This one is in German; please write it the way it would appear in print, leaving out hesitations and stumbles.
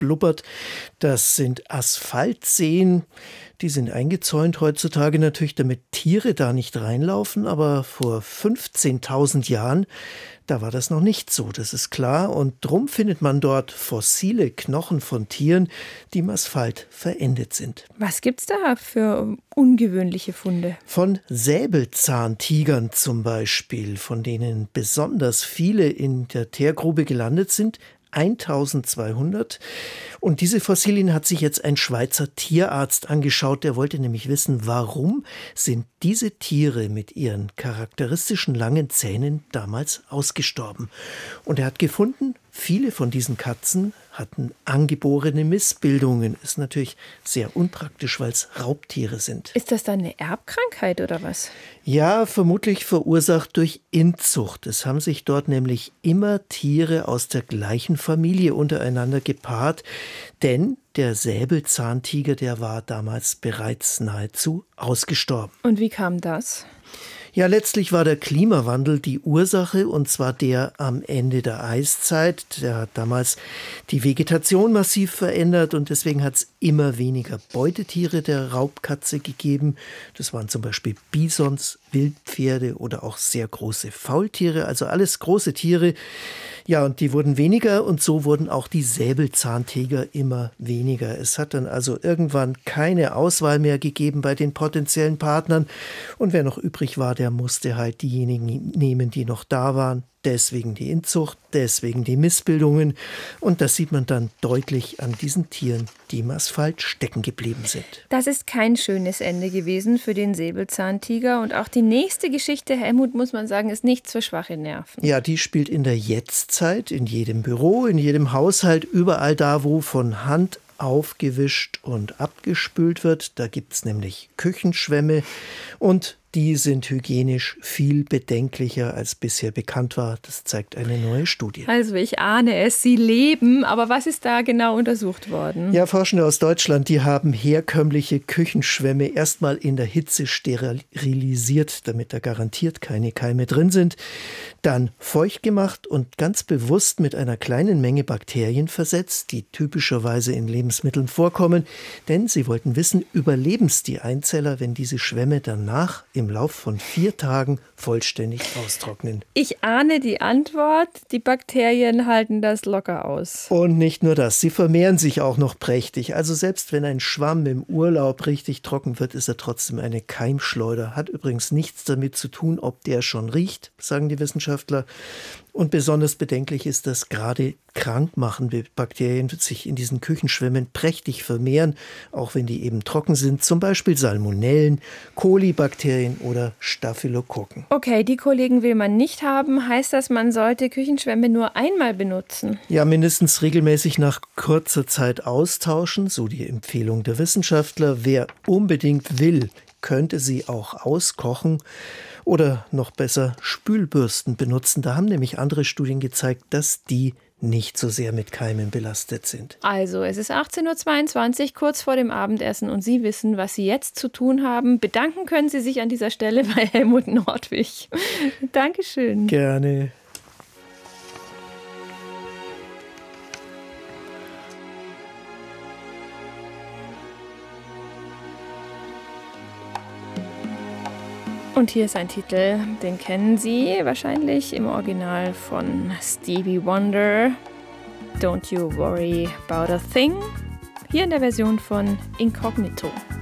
blubbert. Das sind Asphaltseen. Die sind eingezäunt heutzutage natürlich, damit Tiere da nicht reinlaufen. Aber vor 15.000 Jahren, da war das noch nicht so, das ist klar. Und drum findet man dort fossile Knochen von Tieren, die im Asphalt verendet sind. Was gibt's da für ungewöhnliche Funde? Von Säbelzahntigern zum Beispiel, von denen besonders viele in der Teergrube gelandet sind. 1200. Und diese Fossilien hat sich jetzt ein Schweizer Tierarzt angeschaut. Der wollte nämlich wissen, warum sind diese Tiere mit ihren charakteristischen langen Zähnen damals ausgestorben. Und er hat gefunden, viele von diesen Katzen hatten angeborene Missbildungen. Ist natürlich sehr unpraktisch, weil es Raubtiere sind. Ist das dann eine Erbkrankheit oder was? Ja, vermutlich verursacht durch Inzucht. Es haben sich dort nämlich immer Tiere aus der gleichen Familie untereinander gepaart, denn der Säbelzahntiger, der war damals bereits nahezu ausgestorben. Und wie kam das? Ja, letztlich war der Klimawandel die Ursache, und zwar der am Ende der Eiszeit. Der hat damals die Vegetation massiv verändert und deswegen hat es immer weniger Beutetiere der Raubkatze gegeben. Das waren zum Beispiel Bisons, Wildpferde oder auch sehr große Faultiere, also alles große Tiere. Ja, und die wurden weniger und so wurden auch die Säbelzahntiger immer weniger. Es hat dann also irgendwann keine Auswahl mehr gegeben bei den potenziellen Partnern. Und wer noch übrig war, der musste halt diejenigen nehmen, die noch da waren. Deswegen die Inzucht, deswegen die Missbildungen. Und das sieht man dann deutlich an diesen Tieren, die im Asphalt stecken geblieben sind. Das ist kein schönes Ende gewesen für den Säbelzahntiger. Und auch die nächste Geschichte, Helmut, muss man sagen, ist nichts für schwache Nerven. Ja, die spielt in der Jetztzeit, in jedem Büro, in jedem Haushalt, überall da, wo von Hand aufgewischt und abgespült wird. Da gibt es nämlich Küchenschwämme und die sind hygienisch viel bedenklicher, als bisher bekannt war. Das zeigt eine neue Studie. Also ich ahne es, sie leben, aber was ist da genau untersucht worden? Ja, Forschende aus Deutschland, die haben herkömmliche Küchenschwämme erstmal in der Hitze sterilisiert, damit da garantiert keine Keime drin sind, dann feucht gemacht und ganz bewusst mit einer kleinen Menge Bakterien versetzt, die typischerweise in Lebensmitteln vorkommen, denn sie wollten wissen, überleben es die Einzeller, wenn diese Schwämme danach im Lauf von 4 Tagen vollständig austrocknen. Ich ahne die Antwort. Die Bakterien halten das locker aus. Und nicht nur das, sie vermehren sich auch noch prächtig. Also selbst wenn ein Schwamm im Urlaub richtig trocken wird, ist er trotzdem eine Keimschleuder. Hat übrigens nichts damit zu tun, ob der schon riecht, sagen die Wissenschaftler. Und besonders bedenklich ist, dass gerade krankmachende Bakterien sich in diesen Küchenschwämmen prächtig vermehren, auch wenn die eben trocken sind. Zum Beispiel Salmonellen, Kolibakterien oder Staphylokokken. Okay, die Kollegen will man nicht haben. Heißt das, man sollte Küchenschwämme nur einmal benutzen? Ja, mindestens regelmäßig nach kurzer Zeit austauschen, so die Empfehlung der Wissenschaftler. Wer unbedingt will, könnte sie auch auskochen. Oder noch besser Spülbürsten benutzen. Da haben nämlich andere Studien gezeigt, dass die nicht so sehr mit Keimen belastet sind. Also, es ist 18.22 Uhr, kurz vor dem Abendessen und Sie wissen, was Sie jetzt zu tun haben. Bedanken können Sie sich an dieser Stelle bei Helmut Nordwig. Dankeschön. Gerne. Und hier ist ein Titel, den kennen Sie wahrscheinlich im Original von Stevie Wonder. Don't You Worry About a Thing. Hier in der Version von Incognito.